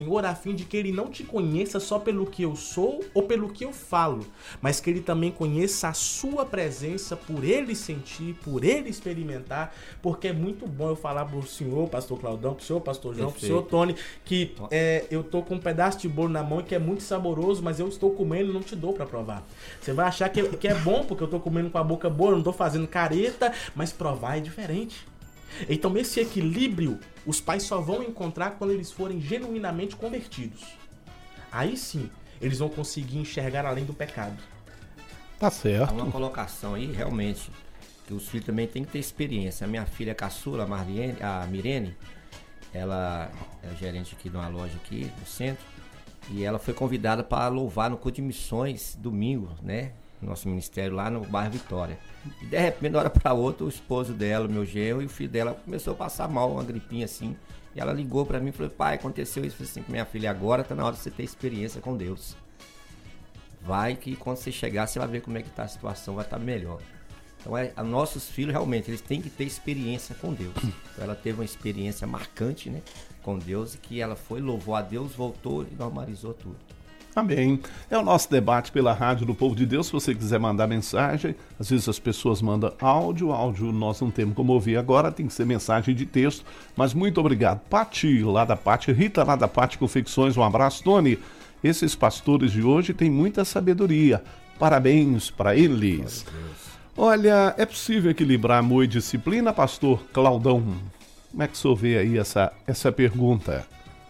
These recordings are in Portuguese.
Senhor, a fim de que ele não te conheça só pelo que eu sou ou pelo que eu falo, mas que ele também conheça a sua presença, por ele sentir, por ele experimentar, porque é muito bom eu falar pro senhor, pastor Claudão, pro senhor, pastor João, pro senhor Tony, que eu tô com um pedaço de bolo na mão que é muito saboroso, mas eu estou comendo e não te dou pra provar. Você vai achar que é bom porque eu tô comendo com a boca boa, eu não tô fazendo careta, mas provar é diferente. Então esse equilíbrio os pais só vão encontrar quando eles forem genuinamente convertidos. Aí sim, eles vão conseguir enxergar além do pecado. Tá certo. Há uma colocação aí, realmente, que os filhos também têm que ter experiência. A minha filha caçula, a Mirene, ela é gerente aqui de uma loja aqui no centro, e ela foi convidada para louvar no culto de missões domingo, né? Nosso ministério lá no bairro Vitória. E de repente, de uma hora para outra, o esposo dela, meu genro, e o filho dela começou a passar mal, uma gripinha assim. E ela ligou para mim e falou: pai, aconteceu isso. Eu falei assim: minha filha, agora tá na hora de você ter experiência com Deus. Vai que quando você chegar, você vai ver como é que tá a situação, vai estar melhor. Então, nossos filhos, realmente, eles têm que ter experiência com Deus. Então, ela teve uma experiência marcante, né, com Deus, e que ela foi, louvou a Deus, voltou e normalizou tudo. Amém. É o nosso debate pela Rádio do Povo de Deus. Se você quiser mandar mensagem, às vezes as pessoas mandam áudio nós não temos como ouvir agora, tem que ser mensagem de texto. Mas muito obrigado. Pati, lá da Pati, Rita, lá da Pati Confecções, um abraço. Tony, esses pastores de hoje têm muita sabedoria. Parabéns para eles. Olha, é possível equilibrar amor e disciplina, pastor Claudão? Como é que o senhor vê aí essa pergunta?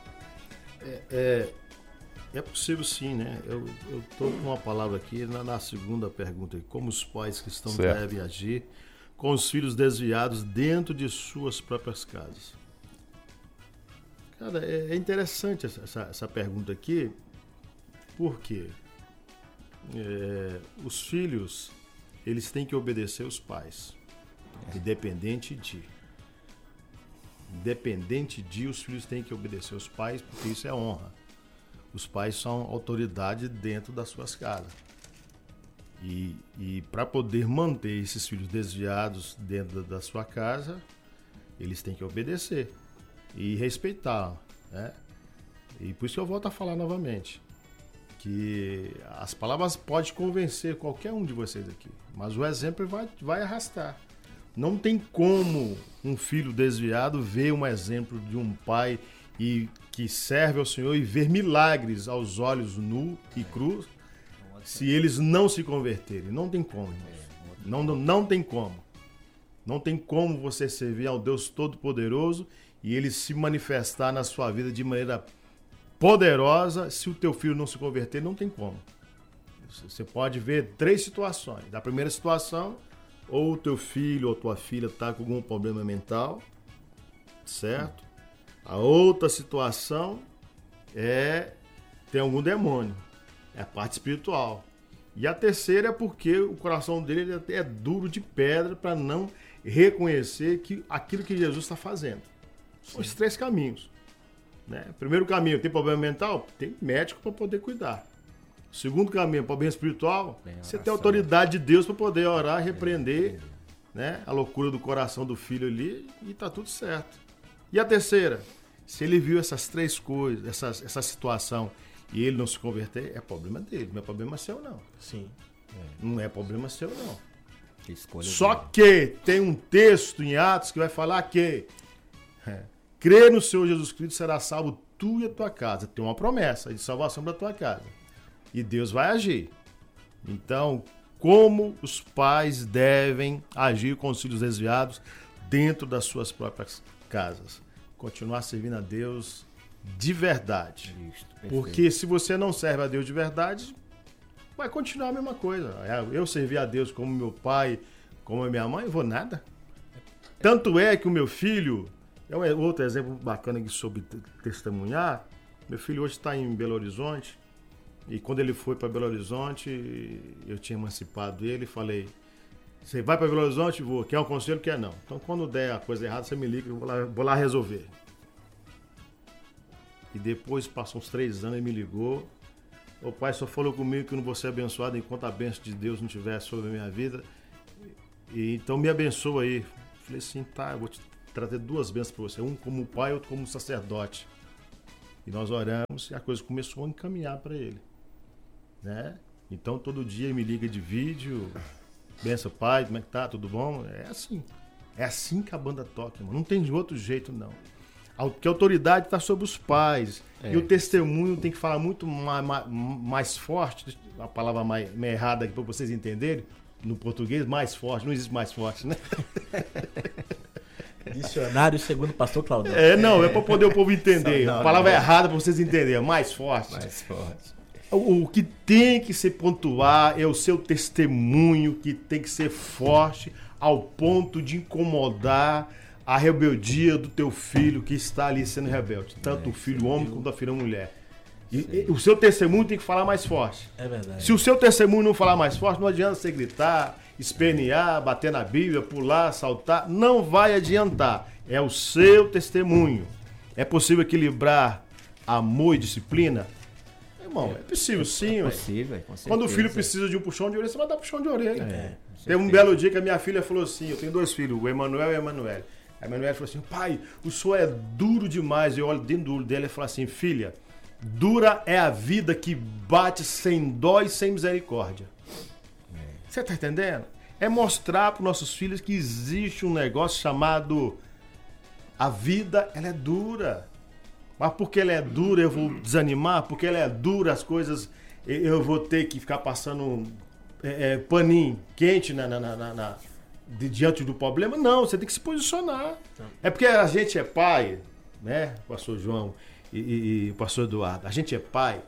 É possível sim, né? Eu estou com uma palavra aqui na segunda pergunta. Como os pais cristãos devem agir com os filhos desviados dentro de suas próprias casas. Cara, é interessante essa pergunta aqui, porque os filhos, eles têm que obedecer os pais, independente de os filhos têm que obedecer os pais, porque isso é honra. Os pais são autoridade dentro das suas casas. E para poder manter esses filhos desviados dentro da sua casa, eles têm que obedecer e respeitar, né? E por isso que eu volto a falar novamente, que as palavras podem convencer qualquer um de vocês aqui, mas o exemplo vai arrastar. Não tem como um filho desviado ver um exemplo de um pai e que serve ao Senhor e ver milagres aos olhos nu e crus, se eles não se converterem. Não tem como, irmãos. Não tem como. Não tem como você servir ao Deus Todo-Poderoso e ele se manifestar na sua vida de maneira poderosa. Se o teu filho não se converter, não tem como. Você pode ver 3 situações. Da primeira situação, ou o teu filho ou tua filha está com algum problema mental, certo? A outra situação tem algum demônio, é a parte espiritual. E a terceira é porque o coração dele é duro de pedra para não reconhecer aquilo que Jesus está fazendo. São os 3 caminhos. Né? Primeiro caminho, tem problema mental? Tem médico para poder cuidar. Segundo caminho, problema espiritual? Você tem autoridade de Deus para poder orar, repreender, né, a loucura do coração do filho ali e tá tudo certo. E a terceira? Se ele viu essas 3 coisas, essa situação, e ele não se converter, é problema dele, não é problema seu, não. Sim. Não é problema seu, não. Só que tem um texto em Atos que vai falar que crê no Senhor Jesus Cristo, será salvo tu e a tua casa. Tem uma promessa de salvação para a tua casa. E Deus vai agir. Então, como os pais devem agir com os filhos desviados dentro das suas próprias casas? Continuar servindo a Deus de verdade. Isso, porque se você não serve a Deus de verdade, vai continuar a mesma coisa. Eu servir a Deus como meu pai, como a minha mãe, não vou nada. Tanto é que o meu filho, é um outro exemplo bacana aqui sobre testemunhar, meu filho hoje está em Belo Horizonte, e quando ele foi para Belo Horizonte, eu tinha emancipado ele e falei: você vai para Belo Horizonte? Vou. Quer um conselho? Quer não. Então, quando der a coisa errada, você me liga, eu vou lá resolver. E depois, passou uns 3 anos, ele me ligou. O pai só falou comigo que eu não vou ser abençoado enquanto a bênção de Deus não estiver sobre a minha vida. E, então, me abençoa aí. Falei assim: tá, eu vou te trazer 2 bênçãos para você. Um como pai, outro como sacerdote. E nós oramos e a coisa começou a encaminhar para ele, né? Então todo dia ele me liga de vídeo, benção, pai, como é que tá, tudo bom? É assim que a banda toca, irmão. Não tem de outro jeito, não. Que a autoridade está sobre os pais. E o testemunho tem que falar muito mais forte, a palavra mais errada aqui para vocês entenderem, no português, mais forte, não existe mais forte, né? Dicionário segundo o pastor Claudão. Não, é para poder o povo entender. A palavra errada para vocês entenderem, mais forte. Mais forte. O que tem que se pontuar é o seu testemunho, que tem que ser forte ao ponto de incomodar a rebeldia do teu filho que está ali sendo rebelde. Tanto o filho homem quanto a filha mulher. E o seu testemunho tem que falar mais forte. É verdade. Se o seu testemunho não falar mais forte, não adianta você gritar, espernear, bater na Bíblia, pular, saltar. Não vai adiantar. É o seu testemunho. É possível equilibrar amor e disciplina? Irmão, é possível sim. É possível, com certeza. Quando o filho precisa de um puxão de orelha, você vai dar puxão de orelha. Teve um certeza. belo dia que a minha filha falou assim, eu tenho 2 filhos, o Emanuel e a Emanuele. A Emanuele falou assim, pai, o senhor é duro demais. Eu olho dentro do olho dela e falo assim, filha, dura é a vida que bate sem dó e sem misericórdia. Você tá entendendo? É mostrar para os nossos filhos que existe um negócio chamado a vida, ela é dura. Mas porque ela é dura eu vou desanimar? Porque ela é dura as coisas eu vou ter que ficar passando paninho quente diante do problema? Não, você tem que se posicionar. É porque a gente é pai, né, pastor João e pastor Eduardo, a gente é pai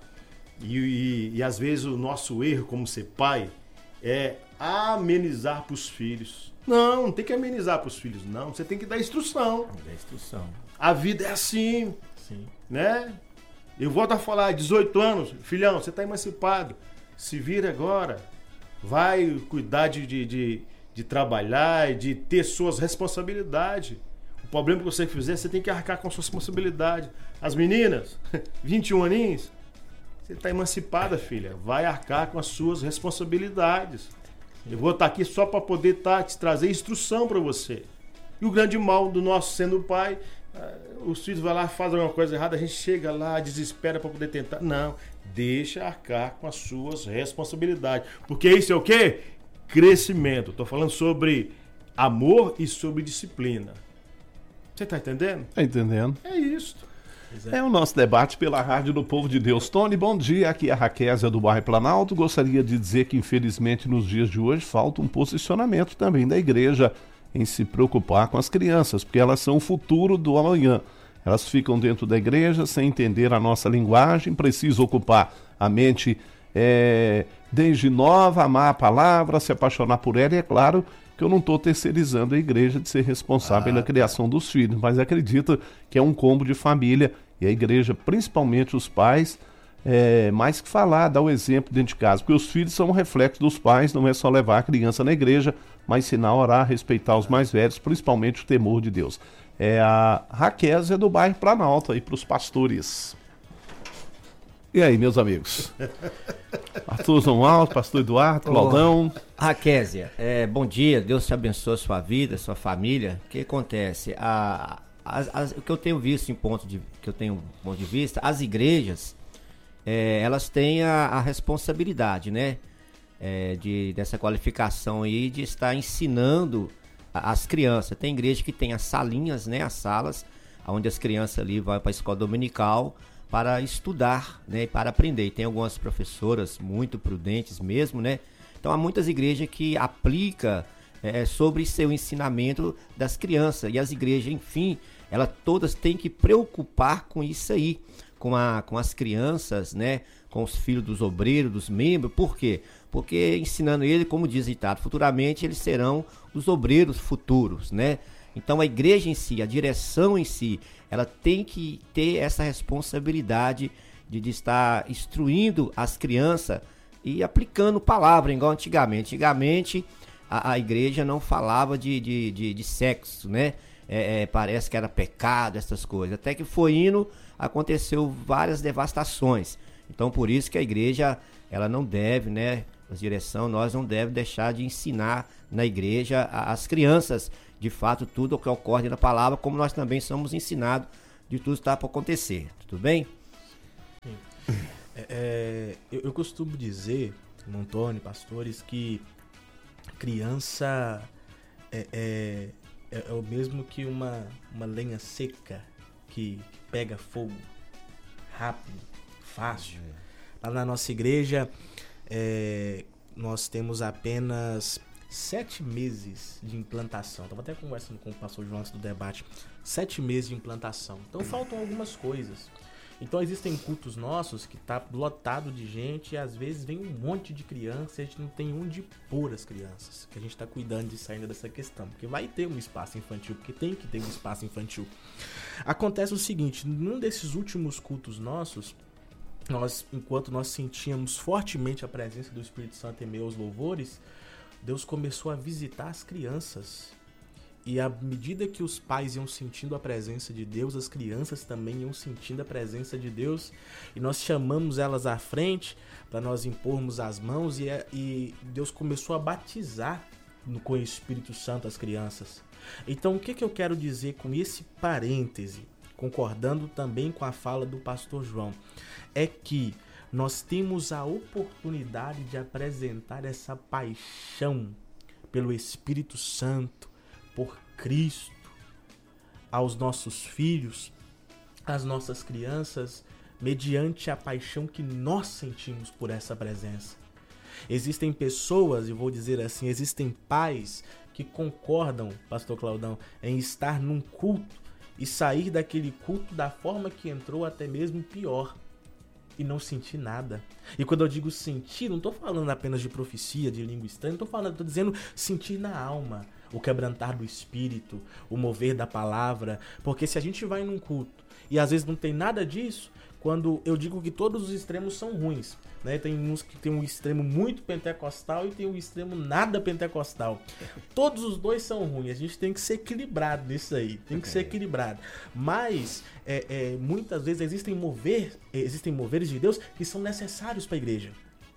e às vezes o nosso erro como ser pai é amenizar para os filhos. Não tem que amenizar para os filhos, não. Você tem que dar instrução. A vida é assim, né? Eu volto a falar, 18 anos, filhão, você está emancipado, se vira agora, vai cuidar de trabalhar e de ter suas responsabilidades. O problema que você fizer, você tem que arcar com a sua responsabilidade. As meninas, 21 aninhos, você está emancipada, filha, vai arcar com as suas responsabilidades. Eu vou estar aqui só para poder te trazer instrução para você. E o grande mal do nosso sendo pai, os filhos vão lá, fazem alguma coisa errada, a gente chega lá, desespera para poder tentar. Não, deixa arcar com as suas responsabilidades. Porque isso é o quê? Crescimento. Estou falando sobre amor e sobre disciplina. Você está entendendo? Está entendendo. É isso. É o nosso debate pela Rádio do Povo de Deus. Tony, bom dia. Aqui é a Raquésia do bairro Planalto. Gostaria de dizer que, infelizmente, nos dias de hoje, falta um posicionamento também da igreja em se preocupar com as crianças, porque elas são o futuro do amanhã. Elas ficam dentro da igreja sem entender a nossa linguagem, precisam ocupar a mente desde nova, amar a palavra, se apaixonar por ela. E é claro que eu não estou terceirizando a igreja de ser responsável pela criação dos filhos, mas acredito que é um combo de família e a igreja, principalmente os pais, mais que falar, dar o exemplo dentro de casa, porque os filhos são um reflexo dos pais, não é só levar a criança na igreja, mas ensinar a orar, respeitar os mais velhos, principalmente o temor de Deus. É a Raquésia do bairro Planalto aí para os pastores. E aí, meus amigos? Pastor João Alto, pastor Eduardo, Claudão. Raquésia, bom dia, Deus te abençoe a sua vida, a sua família. O que acontece? O que eu tenho visto ponto de vista, as igrejas, elas têm a responsabilidade, né? Dessa qualificação aí de estar ensinando as crianças. Tem igreja que tem as salinhas, né? As salas, onde as crianças ali vão para a escola dominical para estudar, né? Para aprender. E tem algumas professoras muito prudentes mesmo, né? Então há muitas igrejas que aplicam sobre seu ensinamento das crianças. E as igrejas, enfim, elas todas têm que preocupar com isso aí, com as crianças, né? Com os filhos dos obreiros, dos membros. Por quê? Porque ensinando ele, como diz o ditado, futuramente eles serão os obreiros futuros, né? Então a igreja em si, a direção em si, ela tem que ter essa responsabilidade de estar instruindo as crianças e aplicando palavra, igual antigamente. Antigamente a igreja não falava de sexo, né? Parece que era pecado, essas coisas. Até que foi indo, aconteceu várias devastações. Então por isso que a igreja, ela não deve, né? A direção, nós não devemos deixar de ensinar na igreja as crianças, de fato, tudo o que ocorre na palavra, como nós também somos ensinados de tudo está para acontecer, tudo bem? Eu costumo dizer, Antônio, pastores, que criança é o mesmo que uma lenha seca que pega fogo rápido, fácil. Lá na nossa igreja, nós temos apenas 7 meses de implantação. Estava até conversando com o pastor João antes do debate. 7 meses de implantação. Então faltam algumas coisas. Então existem cultos nossos que tá lotado de gente e às vezes vem um monte de crianças e a gente não tem onde pôr as crianças. Que a gente está cuidando de sair dessa questão. Porque vai ter um espaço infantil, porque tem que ter um espaço infantil. Acontece o seguinte, num desses últimos cultos nossos, enquanto nós sentíamos fortemente a presença do Espírito Santo em meio aos louvores, Deus começou a visitar as crianças. E à medida que os pais iam sentindo a presença de Deus, as crianças também iam sentindo a presença de Deus. E nós chamamos elas à frente para nós impormos as mãos e Deus começou a batizar com o Espírito Santo as crianças. Então o que eu quero dizer com esse parêntese, concordando também com a fala do pastor João, é que nós temos a oportunidade de apresentar essa paixão pelo Espírito Santo, por Cristo, aos nossos filhos, às nossas crianças, mediante a paixão que nós sentimos por essa presença. Existem pessoas, e vou dizer assim, existem pais que concordam, pastor Claudão, em estar num culto e sair daquele culto da forma que entrou, até mesmo pior, e não sentir nada. E quando eu digo sentir, não estou falando apenas de profecia, de língua estranha, estou dizendo sentir na alma, o quebrantar do espírito, o mover da palavra. Porque se a gente vai num culto e às vezes não tem nada disso, quando eu digo que todos os extremos são ruins, né? Tem uns que tem um extremo muito pentecostal e tem um extremo nada pentecostal. Todos os dois são ruins, a gente tem que ser equilibrado nisso aí, tem que ser equilibrado. Mas muitas vezes existem moveres de Deus que são necessários para a igreja.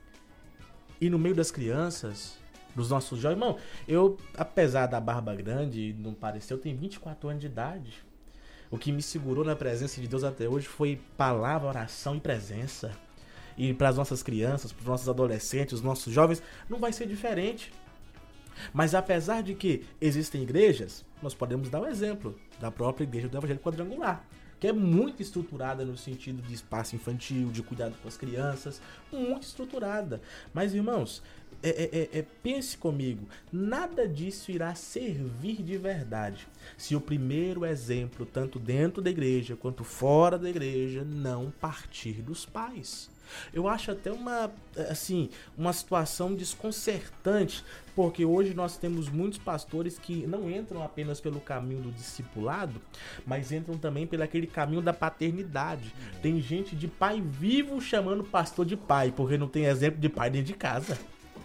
E no meio das crianças, dos nossos jovens, irmão, eu, apesar da barba grande, não parecer, eu tenho 24 anos de idade. O que me segurou na presença de Deus até hoje foi palavra, oração e presença. E para as nossas crianças, para os nossos adolescentes, os nossos jovens, não vai ser diferente. Mas apesar de que existem igrejas, nós podemos dar o exemplo da própria igreja do Evangelho Quadrangular, que é muito estruturada no sentido de espaço infantil, de cuidado com as crianças, muito estruturada. Mas, irmãos, pense comigo, nada disso irá servir de verdade se o primeiro exemplo, tanto dentro da igreja quanto fora da igreja, não partir dos pais. Eu acho até uma situação desconcertante, porque hoje nós temos muitos pastores que não entram apenas pelo caminho do discipulado, mas entram também pelo aquele caminho da paternidade. Tem gente de pai vivo chamando pastor de pai, porque não tem exemplo de pai dentro de casa.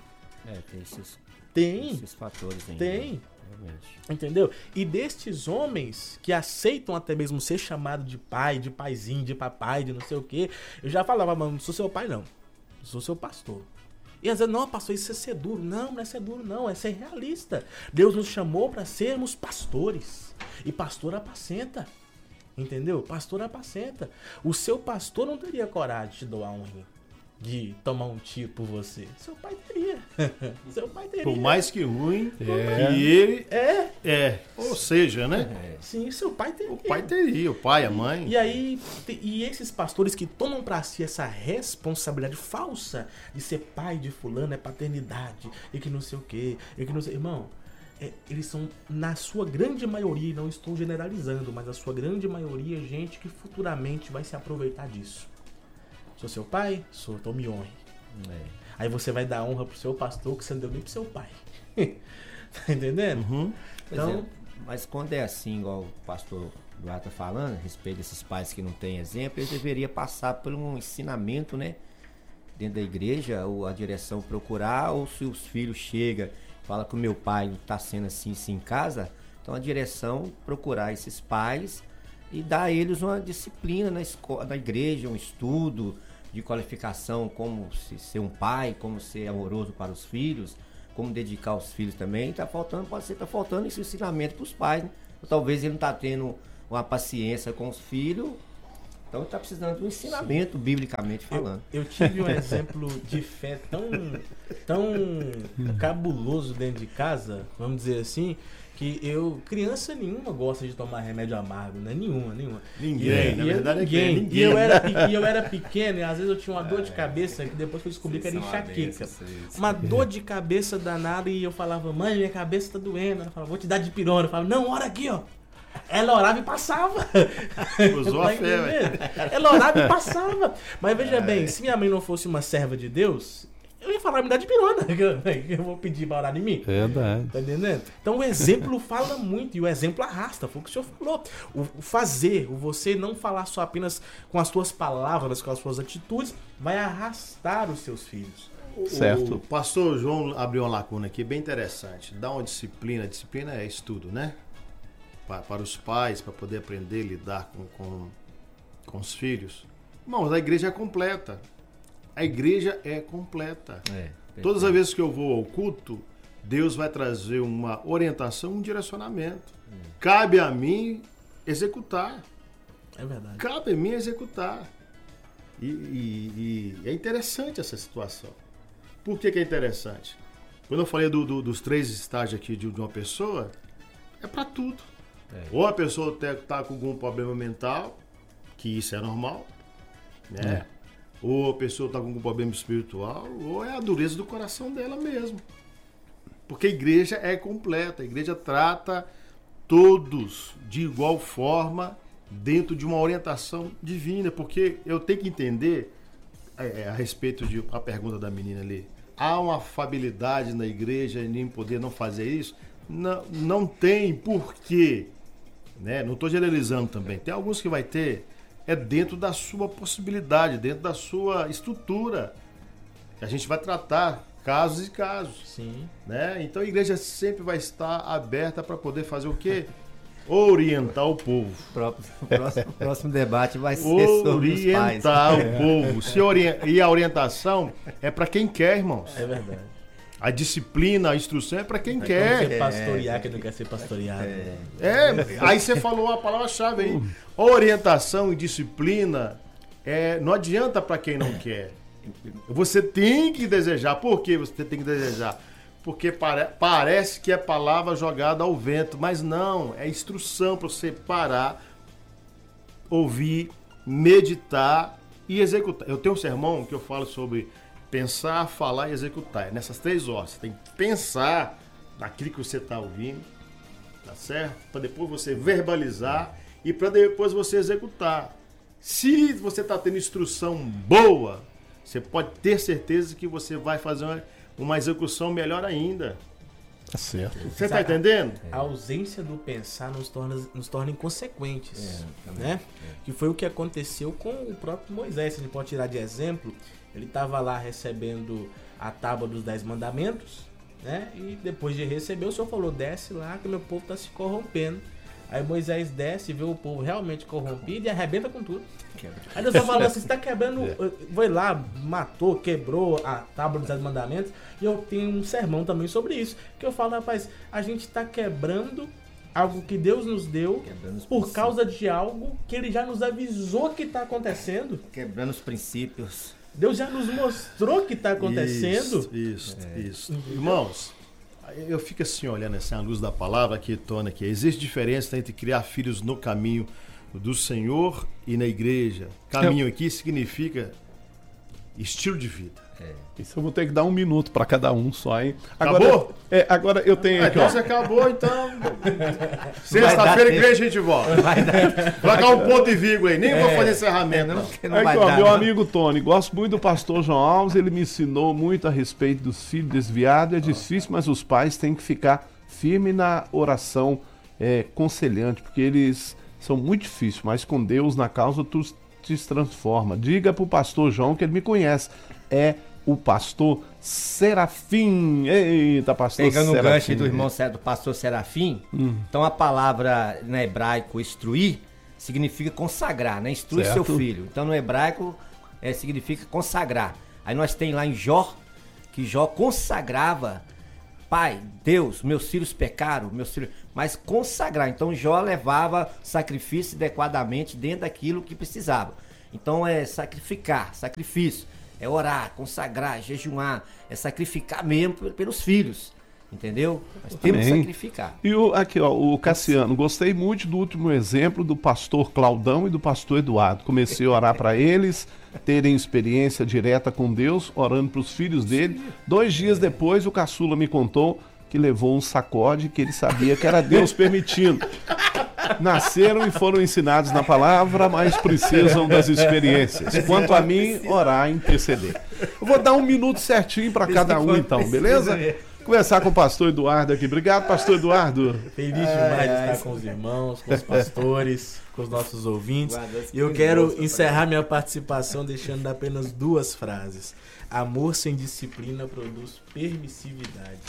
Tem esses fatores ainda. Tem. Realmente. Entendeu? E destes homens que aceitam até mesmo ser chamado de pai, de paizinho, de papai, de não sei o quê, eu já falava, mano, não sou seu pai não, sou seu pastor. E às vezes, não, pastor, isso é ser duro. Não é ser duro não, é ser realista. Deus nos chamou para sermos pastores. E pastor apacenta. Entendeu? Pastor apacenta. O seu pastor não teria coragem de te doar um rim, de tomar um tiro por você. Seu pai teria. Seu pai teria. Por mais que ruim, que ele ou seja, né? Sim, seu pai teria. O pai teria, o pai, a mãe. E aí, e esses pastores que tomam pra si essa responsabilidade falsa de ser pai de fulano, é paternidade, e que não sei o quê, e que não sei... Irmão, eles são, na sua grande maioria, não estou generalizando, mas a sua grande maioria, gente que futuramente vai se aproveitar disso. Sou seu pai? Sou, então me honre. Aí você vai dar honra pro seu pastor que você não deu nem pro seu pai. Tá entendendo? Uhum. Então, mas quando é assim, igual o pastor Eduardo tá falando, a respeito desses pais que não têm exemplo, eles deveriam passar por um ensinamento, né? Dentro da igreja, ou a direção procurar, ou se os filhos chegam, fala que o meu pai tá sendo assim em casa, então a direção procurar esses pais e dar a eles uma disciplina na escola, na igreja, um estudo de qualificação, como ser um pai, como ser amoroso para os filhos, como dedicar os filhos também. Pode ser faltando esse ensinamento para os pais, né? Talvez ele não está tendo uma paciência com os filhos Então está precisando de um ensinamento, biblicamente falando. Eu tive um exemplo de fé tão cabuloso dentro de casa, vamos dizer assim, que criança nenhuma gosta de tomar remédio amargo, né? Nenhuma. Ninguém, na verdade ninguém. é que ninguém. E eu era pequeno e às vezes eu tinha uma dor de cabeça que depois eu descobri que era enxaqueca. Uma dor de cabeça danada e eu falava, mãe, minha cabeça tá doendo. Ela falava, vou te dar de pirona. Eu falava, não, ora aqui, ó. Ela orava e passava. Usou a fé, velho. Ela orava e passava. Mas veja bem, se minha mãe não fosse uma serva de Deus, eu ia falar, me dá de pirona, que eu vou pedir pra orar em mim. Verdade. Tá entendendo? Então o exemplo fala muito e o exemplo arrasta, foi o que o senhor falou. O fazer, o você não falar só apenas com as suas palavras, com as suas atitudes, vai arrastar os seus filhos. Certo. O pastor João abriu uma lacuna aqui bem interessante. Dá uma disciplina. Disciplina é estudo, né? Para os pais, para poder aprender a lidar com os filhos. Irmãos, a igreja é completa. A igreja é completa. Todas as vezes que eu vou ao culto, Deus vai trazer uma orientação, um direcionamento. Cabe a mim executar. É verdade. Cabe a mim executar. E é interessante essa situação. Por que é interessante? Quando eu falei dos 3 estágios aqui de uma pessoa, é para tudo. Ou a pessoa está com algum problema mental, que isso é normal, né? Ou a pessoa está com algum problema espiritual, ou é a dureza do coração dela mesmo. Porque a igreja é completa, a igreja trata todos de igual forma dentro de uma orientação divina, porque eu tenho que entender, a respeito da pergunta da menina ali, há uma afabilidade na igreja em poder não fazer isso? Não tem porquê. Né? Não estou generalizando também. Tem alguns que vai ter, dentro da sua possibilidade, dentro da sua estrutura. A gente vai tratar casos e casos. Sim. Né? Então a igreja sempre vai estar aberta para poder fazer o quê? Orientar o povo. O próximo debate vai ser sobre os pais. Orientar o povo. E a orientação é para quem quer, irmãos. É verdade. A disciplina, a instrução é para quem quer. Não quer pastorear quem não quer ser pastoreado. Aí você falou a palavra-chave aí. Orientação e disciplina não adianta para quem não quer. Você tem que desejar. Por que você tem que desejar? Porque parece que é palavra jogada ao vento, mas não, é instrução para você parar, ouvir, meditar e executar. Eu tenho um sermão que eu falo sobre pensar, falar e executar. É nessas 3 horas. Você tem que pensar naquilo que você está ouvindo, tá certo? Para depois você verbalizar e para depois você executar. Se você está tendo instrução boa, você pode ter certeza que você vai fazer uma execução melhor ainda. Tá certo. Você está entendendo? A ausência do pensar nos torna inconsequentes. Né? Que foi o que aconteceu com o próprio Moisés. A gente pode tirar de exemplo. Ele estava lá recebendo a tábua dos 10 mandamentos, né? E depois de receber, o Senhor falou, desce lá que meu povo está se corrompendo. Aí Moisés desce, vê o povo realmente corrompido e arrebenta com tudo. Aí Deus falou assim, você está quebrando, foi lá, matou, quebrou a tábua dos 10 mandamentos. E eu tenho um sermão também sobre isso, que eu falo, rapaz, a gente está quebrando algo que Deus nos deu por causa de algo que Ele já nos avisou que está acontecendo. Quebrando os princípios. Deus já nos mostrou que está acontecendo. Isso. Irmãos, eu fico assim olhando assim, à luz da palavra que torna aqui. Existe diferença entre criar filhos no caminho do Senhor e na igreja. Caminho aqui significa estilo de vida. Isso eu vou ter que dar 1 minuto para cada um só, hein? Acabou? Agora eu tenho aqui, então você acabou, então. Sexta-feira, igreja, a gente volta. Vai dar um ponto e vírgula aí. Nem vou fazer encerramento. Não vai dar, meu amigo Tony, gosto muito do pastor João Alves. Ele me ensinou muito a respeito dos filhos desviados. É difícil, mas os pais têm que ficar firmes na oração conselhante, porque eles são muito difíceis, mas com Deus na causa tu te transforma. Diga pro pastor João que ele me conhece. É o pastor Serafim. Eita, pastor Pegando Serafim. o gancho do irmão do pastor Serafim, então a palavra no hebraico instruir significa consagrar, né? Instrui seu filho. Então no hebraico significa consagrar. Aí nós tem lá em Jó, que Jó consagrava, Pai, Deus, meus filhos pecaram, mas consagrar. Então Jó levava sacrifício adequadamente dentro daquilo que precisava. Então é sacrifício, é orar, consagrar, jejuar, é sacrificar mesmo pelos filhos, entendeu? Nós temos que sacrificar. E aqui, ó, o Cassiano, gostei muito do último exemplo do pastor Claudão e do pastor Eduardo. Comecei a orar para eles terem experiência direta com Deus, orando para os filhos dele. 2 dias depois, o caçula me contou que levou um sacode que ele sabia que era Deus permitindo. Nasceram e foram ensinados na palavra, mas precisam das experiências. Quanto a mim, orar e interceder. Eu vou dar 1 minuto certinho para cada um, então, beleza? Conversar com o pastor Eduardo aqui. Obrigado, pastor Eduardo. Feliz demais de estar com os irmãos, com os pastores, com os nossos ouvintes. E eu quero encerrar minha participação deixando apenas 2 frases. Amor sem disciplina produz permissividade.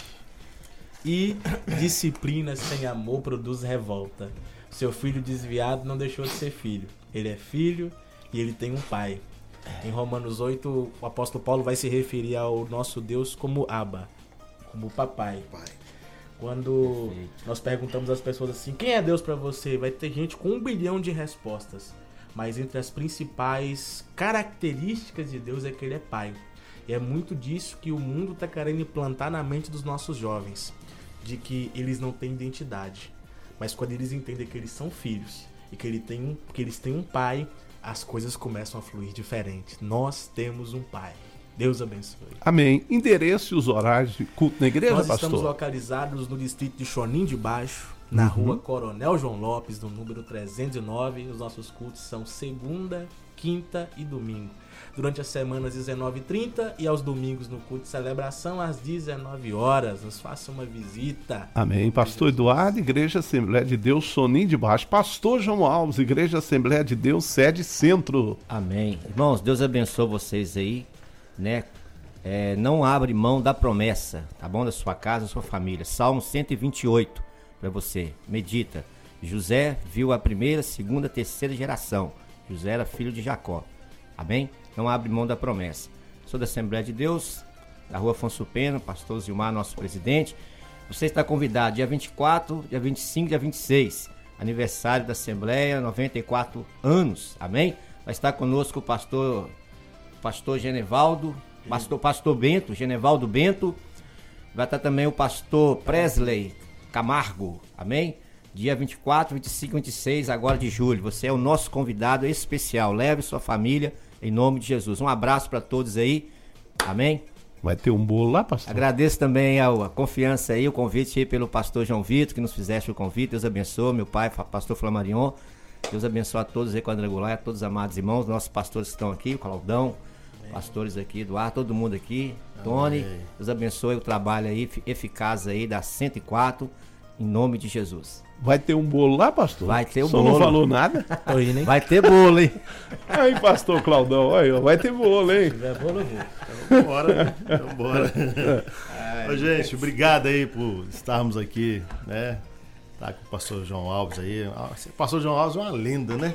E disciplina sem amor produz revolta. Seu filho desviado não deixou de ser filho. Ele é filho e ele tem um pai. Em Romanos 8, o apóstolo Paulo vai se referir ao nosso Deus como Abba, como papai. Quando nós perguntamos às pessoas assim, quem é Deus para você? Vai ter gente com 1 bilhão de respostas. Mas entre as principais características de Deus é que ele é pai. E é muito disso que o mundo está querendo implantar na mente dos nossos jovens. De que eles não têm identidade. Mas quando eles entendem que eles são filhos e que eles têm um pai, as coisas começam a fluir diferente. Nós temos um pai. Deus abençoe. Amém. Endereço e os horários de culto na igreja, Nós pastor? Estamos localizados no distrito de Chonim de Baixo, na rua Coronel João Lopes, no número 309. Os nossos cultos são segunda, quinta e domingo. Durante as semanas, 19h30 e aos domingos no culto de celebração, às 19 horas. Nos faça uma visita. Amém. Pastor Eduardo, Igreja Assembleia de Deus, Chonim de Baixo. Pastor João Alves, Igreja Assembleia de Deus, sede Centro. Amém. Irmãos, Deus abençoe vocês aí, né? Não abre mão da promessa, tá bom? Da sua casa, da sua família. Salmo 128, para você. Medita. José viu a primeira, segunda, terceira geração. José era filho de Jacó. Amém? Não abre mão da promessa. Sou da Assembleia de Deus, da rua Afonso Pena, pastor Zilmar, nosso presidente. Você está convidado dia 24, dia 25, dia 26. Aniversário da Assembleia, 94 anos. Amém? Vai estar conosco o pastor Genevaldo, pastor Bento, Genevaldo Bento. Vai estar também o pastor Presley Camargo. Amém? Dia 24, 25, 26 agora de julho. Você é o nosso convidado especial. Leve sua família em nome de Jesus. Um abraço para todos aí. Amém? Vai ter um bolo lá, pastor? Agradeço também a confiança aí, o convite aí pelo pastor João Vitor, que nos fizeste o convite. Deus abençoe, meu pai, pastor Flamarion. Deus abençoe a todos aí, quadrangular, a todos os amados irmãos, nossos pastores que estão aqui, o Claudão, pastores aqui, Eduardo, todo mundo aqui, Tony. Deus abençoe o trabalho aí, eficaz aí da 104, em nome de Jesus. Vai ter um bolo lá, pastor? Vai ter um bolo. bolo. Não falou nada? Vai ter bolo, hein? Aí, pastor Claudão, aí, vai ter bolo, hein? Se tiver bolo, eu vou. Então, bora. Então, bora. Ô, gente, obrigado aí por estarmos aqui, né? Tá com o pastor João Alves aí. O pastor João Alves é uma lenda, né?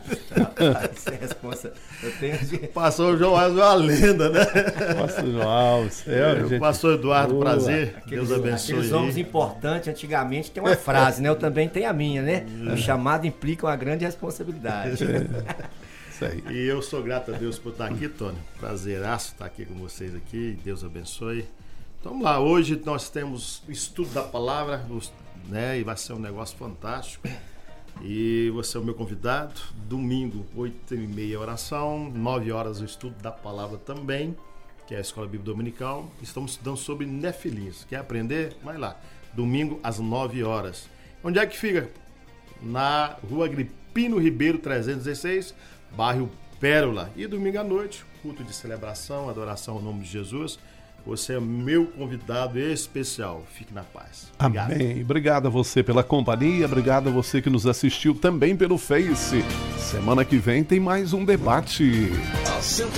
Sem resposta. Eu tenho de... O pastor João Alves é uma lenda, né? Pastor João Alves. O pastor Eduardo, prazer. Deus abençoe. Aqueles homens importantes, antigamente, tem uma frase, né? Eu também tenho a minha, né? O chamado implica uma grande responsabilidade. Isso aí. E eu sou grato a Deus por estar aqui, Tony. Prazeraço estar aqui com vocês aqui. Deus abençoe. Então, vamos lá. Hoje nós temos o estudo da palavra, né? E vai ser um negócio fantástico. E você é o meu convidado. Domingo, 8h30, oração. 9 horas o estudo da palavra também, que é a Escola Bíblica Dominical. Estamos estudando sobre Nefilins. Quer aprender? Vai lá. Domingo, às 9 horas. Onde é que fica? Na Rua Agripino Ribeiro, 316, bairro Pérola. E domingo à noite, culto de celebração, adoração ao nome de Jesus. Você é meu convidado especial. Fique na paz. Obrigado. Amém. Obrigado a você pela companhia. Obrigado a você que nos assistiu também pelo Face. Semana que vem tem mais um debate.